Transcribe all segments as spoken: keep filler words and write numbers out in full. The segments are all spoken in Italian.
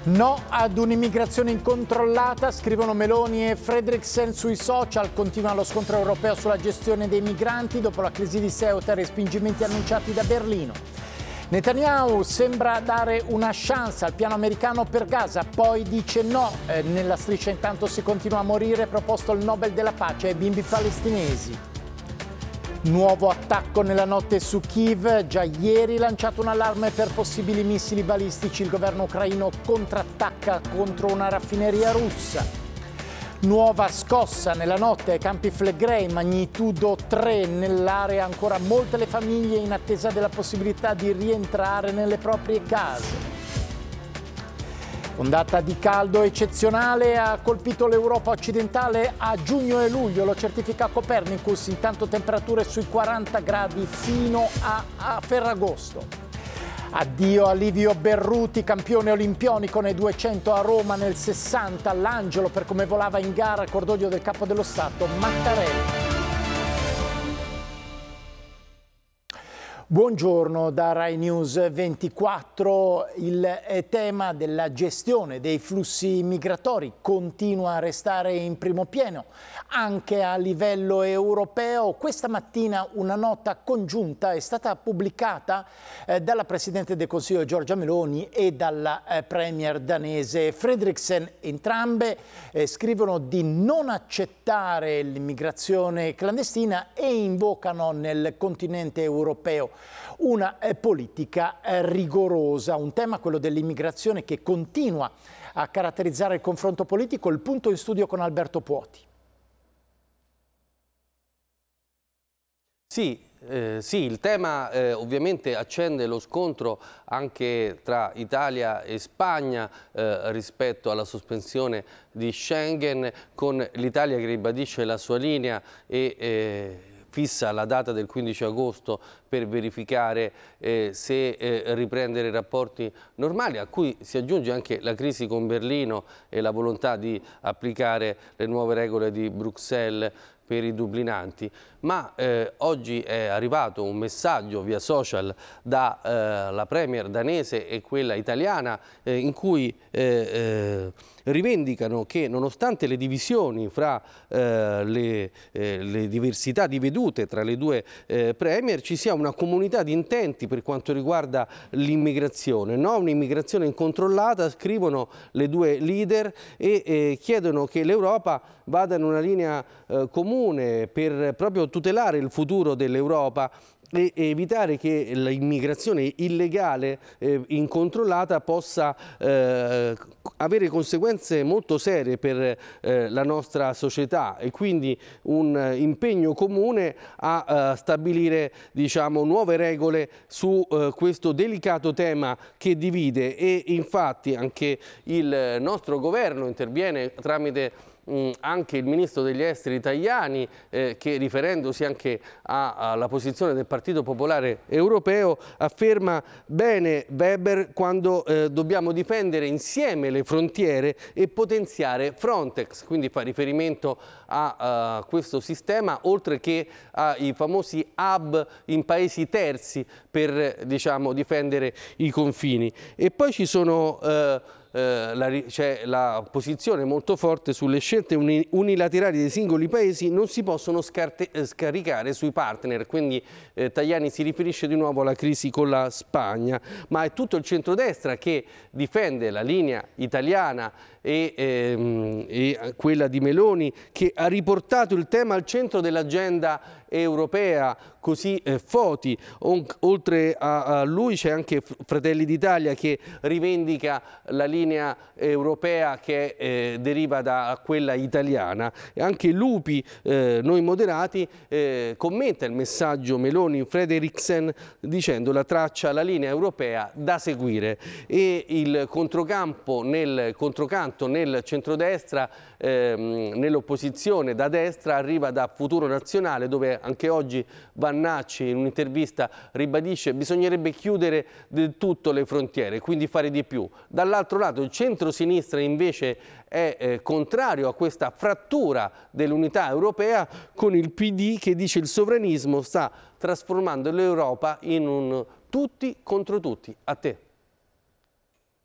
No ad un'immigrazione incontrollata, scrivono Meloni e Frederiksen sui social. Continua lo scontro europeo sulla gestione dei migranti dopo la crisi di Ceuta e i respingimenti annunciati da Berlino. Netanyahu sembra dare una chance al piano americano per Gaza, poi dice no. Eh, nella striscia intanto si continua a morire, proposto il Nobel della pace ai bimbi palestinesi. Nuovo attacco nella notte su Kiev, già ieri lanciato un allarme per possibili missili balistici, il governo ucraino contrattacca contro una raffineria russa. Nuova scossa nella notte ai Campi Flegrei, magnitudo tre, nell'area ancora molte le famiglie in attesa della possibilità di rientrare nelle proprie case. Ondata di caldo eccezionale ha colpito l'Europa occidentale a giugno e luglio, lo certifica Copernicus, intanto temperature sui quaranta gradi fino a, a Ferragosto. Addio a Livio Berruti, campione olimpionico nei duecento a Roma nel sessanta, l'angelo per come volava in gara, cordoglio del capo dello Stato Mattarella. Buongiorno da Rai News ventiquattro. Il tema della gestione dei flussi migratori continua a restare in primo piano anche a livello europeo. Questa mattina una nota congiunta è stata pubblicata eh, dalla Presidente del Consiglio Giorgia Meloni e dalla eh, Premier danese Frederiksen. Entrambe eh, scrivono di non accettare l'immigrazione clandestina e invocano nel continente europeo una eh, politica eh, rigorosa. Un tema, quello dell'immigrazione, che continua a caratterizzare il confronto politico. Il punto in studio con Alberto Puoti. Sì, eh, sì, il tema eh, ovviamente accende lo scontro anche tra Italia e Spagna eh, rispetto alla sospensione di Schengen, con l'Italia che ribadisce la sua linea e eh, fissa la data del quindici agosto per verificare eh, se eh, riprendere i rapporti normali, a cui si aggiunge anche la crisi con Berlino e la volontà di applicare le nuove regole di Bruxelles per i dublinanti. Ma eh, oggi è arrivato un messaggio via social dalla eh, Premier danese e quella italiana eh, in cui eh, eh, rivendicano che, nonostante le divisioni fra eh, le, eh, le diversità di vedute tra le due eh, Premier, ci sia una comunità di intenti per quanto riguarda l'immigrazione, no? Un'immigrazione incontrollata, scrivono le due leader, e eh, chiedono che l'Europa vada in una linea eh, comune per proprio tutelare il futuro dell'Europa e evitare che l'immigrazione illegale eh, incontrollata possa eh, avere conseguenze molto serie per eh, la nostra società, e quindi un impegno comune a eh, stabilire, diciamo, nuove regole su eh, questo delicato tema che divide. E infatti anche il nostro governo interviene tramite anche il ministro degli esteri Tajani, eh, che, riferendosi anche alla posizione del Partito Popolare Europeo, afferma bene Weber quando eh, dobbiamo difendere insieme le frontiere e potenziare Frontex, quindi fa riferimento a, a questo sistema, oltre che ai famosi hub in paesi terzi per, diciamo, difendere i confini. E poi ci sono eh, Eh, c'è la posizione molto forte sulle scelte uni, unilaterali dei singoli paesi non si possono scarte, eh, scaricare sui partner, quindi eh, Tajani si riferisce di nuovo alla crisi con la Spagna, ma è tutto il centrodestra che difende la linea italiana e, ehm, e quella di Meloni, che ha riportato il tema al centro dell'agenda europea, così eh, Foti. Oltre a, a lui c'è anche Fratelli d'Italia, che rivendica la linea europea che eh, deriva da quella italiana, e anche Lupi, eh, Noi Moderati, eh, commenta il messaggio Meloni-Frederiksen dicendo: la traccia la linea europea da seguire. E il controcampo nel controcanto nel centrodestra, ehm, nell'opposizione da destra, arriva da Futuro Nazionale, dove anche oggi Vannacci in un'intervista ribadisce che bisognerebbe chiudere del tutto le frontiere, quindi fare di più. Dall'altro lato il centro-sinistra invece è eh, contrario a questa frattura dell'unità europea, con il P D che dice il sovranismo sta trasformando l'Europa in un tutti contro tutti. A te.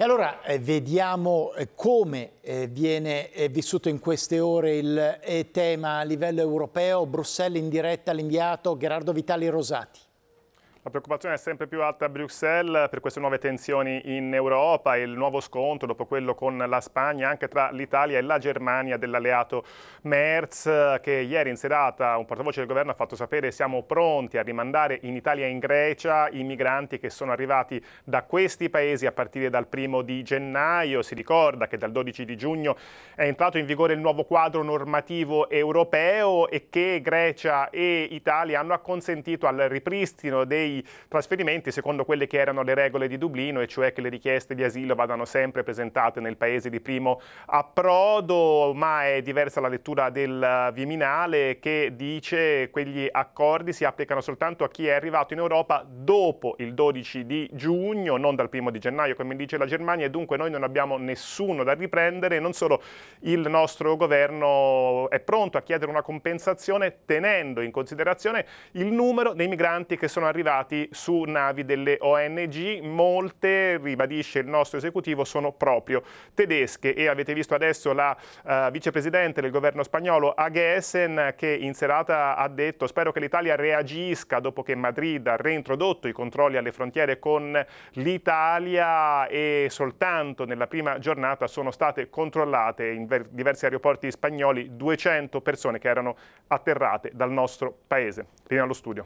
E allora eh, vediamo eh, come eh, viene eh, vissuto in queste ore il eh, tema a livello europeo. Bruxelles in diretta all'inviato Gerardo Vitali Rosati. La preoccupazione è sempre più alta a Bruxelles per queste nuove tensioni in Europa e il nuovo scontro dopo quello con la Spagna anche tra l'Italia e la Germania dell'alleato Merz, che ieri in serata un portavoce del governo ha fatto sapere siamo pronti a rimandare in Italia e in Grecia i migranti che sono arrivati da questi paesi a partire dal primo di gennaio. Si ricorda che dal dodici di giugno è entrato in vigore il nuovo quadro normativo europeo e che Grecia e Italia hanno acconsentito al ripristino dei trasferimenti secondo quelle che erano le regole di Dublino, e cioè che le richieste di asilo vadano sempre presentate nel paese di primo approdo, ma è diversa la lettura del Viminale che dice che quegli accordi si applicano soltanto a chi è arrivato in Europa dopo il dodici di giugno, non dal primo di gennaio come dice la Germania, e dunque noi non abbiamo nessuno da riprendere. Non solo, il nostro governo è pronto a chiedere una compensazione tenendo in considerazione il numero dei migranti che sono arrivati su navi delle O N G, molte, ribadisce il nostro esecutivo, sono proprio tedesche, e avete visto adesso la uh, vicepresidente del governo spagnolo Aguesen che in serata ha detto spero che l'Italia reagisca dopo che Madrid ha reintrodotto i controlli alle frontiere con l'Italia, e soltanto nella prima giornata sono state controllate in diversi aeroporti spagnoli duecento persone che erano atterrate dal nostro paese. Linea allo studio.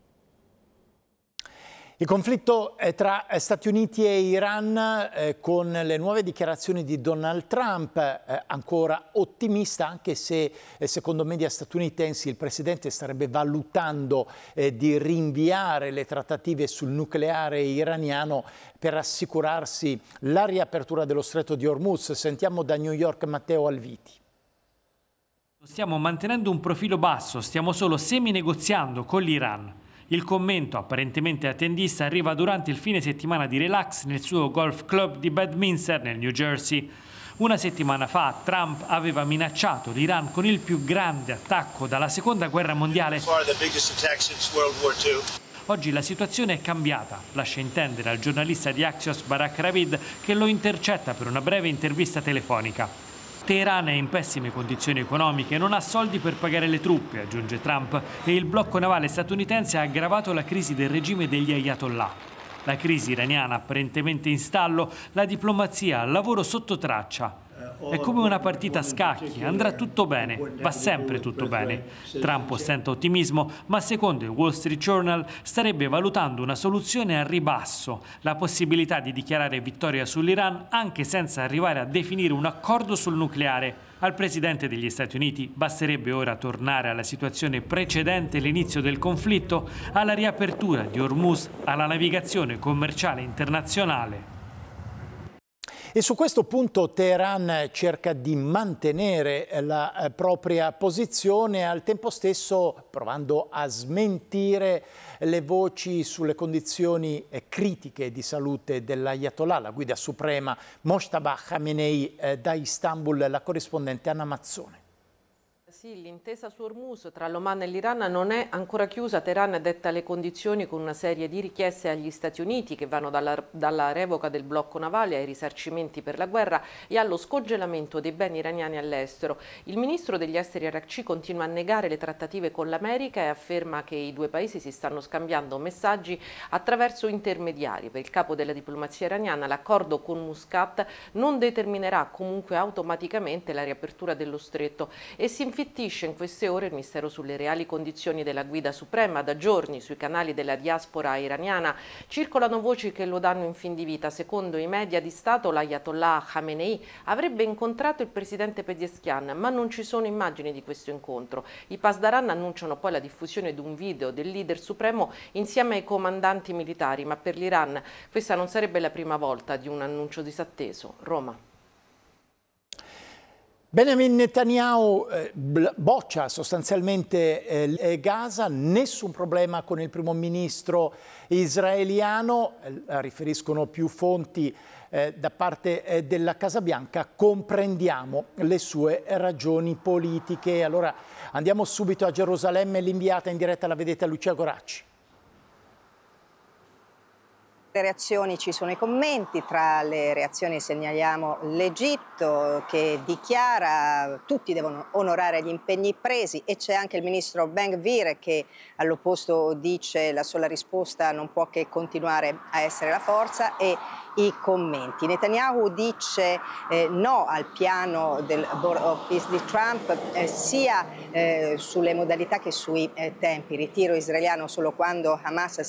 Il conflitto tra Stati Uniti e Iran, eh, con le nuove dichiarazioni di Donald Trump, eh, ancora ottimista, anche se eh, secondo media statunitensi il presidente starebbe valutando eh, di rinviare le trattative sul nucleare iraniano per assicurarsi la riapertura dello stretto di Hormuz. Sentiamo da New York Matteo Alviti. Stiamo mantenendo un profilo basso, stiamo solo semi-negoziando con l'Iran. Il commento, apparentemente attendista, arriva durante il fine settimana di relax nel suo golf club di Bedminster nel New Jersey. Una settimana fa Trump aveva minacciato l'Iran con il più grande attacco dalla seconda guerra mondiale. Oggi la situazione è cambiata, lascia intendere al giornalista di Axios Barak Ravid, che lo intercetta per una breve intervista telefonica. Teheran è in pessime condizioni economiche e non ha soldi per pagare le truppe, aggiunge Trump, e il blocco navale statunitense ha aggravato la crisi del regime degli Ayatollah. La crisi iraniana apparentemente in stallo, la diplomazia al lavoro sotto traccia. È come una partita a scacchi, andrà tutto bene, va sempre tutto bene. Trump ostenta ottimismo, ma secondo il Wall Street Journal starebbe valutando una soluzione a ribasso, la possibilità di dichiarare vittoria sull'Iran anche senza arrivare a definire un accordo sul nucleare. Al presidente degli Stati Uniti basterebbe ora tornare alla situazione precedente l'inizio del conflitto, alla riapertura di Hormuz, alla navigazione commerciale internazionale. E su questo punto Teheran cerca di mantenere la propria posizione, al tempo stesso provando a smentire le voci sulle condizioni critiche di salute dell'Ayatollah, la guida suprema Mojtaba Khamenei. Da Istanbul la corrispondente Anna Mazzone. Sì, l'intesa su Hormuz tra l'Oman e l'Iran non è ancora chiusa. Teheran detta le condizioni con una serie di richieste agli Stati Uniti che vanno dalla, dalla revoca del blocco navale ai risarcimenti per la guerra e allo scongelamento dei beni iraniani all'estero. Il ministro degli esteri Araghchi continua a negare le trattative con l'America e afferma che i due paesi si stanno scambiando messaggi attraverso intermediari. Per il capo della diplomazia iraniana l'accordo con Muscat non determinerà comunque automaticamente la riapertura dello stretto e si infittisce in queste ore il mistero sulle reali condizioni della guida suprema. Da giorni sui canali della diaspora iraniana circolano voci che lo danno in fin di vita. Secondo i media di Stato l'Ayatollah Khamenei avrebbe incontrato il presidente Pezeshkian, ma non ci sono immagini di questo incontro. I Pasdaran annunciano poi la diffusione di un video del leader supremo insieme ai comandanti militari, ma per l'Iran questa non sarebbe la prima volta di un annuncio disatteso. Roma. Benjamin Netanyahu eh, boccia sostanzialmente eh, Gaza, nessun problema con il primo ministro israeliano, eh, riferiscono più fonti eh, da parte eh, della Casa Bianca, comprendiamo le sue ragioni politiche. Allora andiamo subito a Gerusalemme, l'inviata in diretta la vedete Lucia Goracci. Le reazioni, ci sono i commenti, tra le reazioni segnaliamo l'Egitto che dichiara tutti devono onorare gli impegni presi e c'è anche il ministro Ben-Gvir che all'opposto dice la sola risposta non può che continuare a essere la forza e i commenti. Netanyahu dice eh, no al piano del Board of Peace di Trump eh, sia eh, sulle modalità che sui eh, tempi, ritiro israeliano solo quando Hamas